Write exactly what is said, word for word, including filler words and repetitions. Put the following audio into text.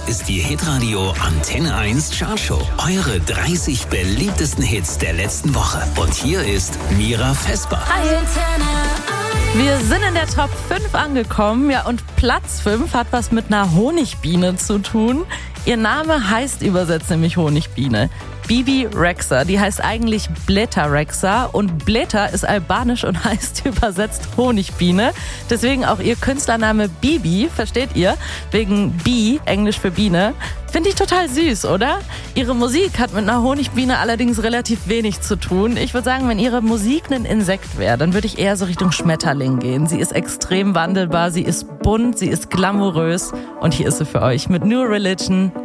ist die Hitradio Antenne eins Chartshow. Eure dreißig beliebtesten Hits der letzten Woche. Und hier ist Mira Vesper. Hi. Wir sind in der Top fünf angekommen, ja, und Platz fünf hat was mit einer Honigbiene zu tun. Ihr Name heißt übersetzt nämlich Honigbiene. Bibi Rexha, die heißt eigentlich Bleta Rexha und Bleta ist albanisch und heißt übersetzt Honigbiene. Deswegen auch ihr Künstlername Bibi, versteht ihr? Wegen Bee, Englisch für Biene. Finde ich total süß, oder? Ihre Musik hat mit einer Honigbiene allerdings relativ wenig zu tun. Ich würde sagen, wenn ihre Musik ein Insekt wäre, dann würde ich eher so Richtung Schmetterling gehen. Sie ist extrem wandelbar, sie ist bunt, sie ist glamourös und hier ist sie für euch mit New Religion.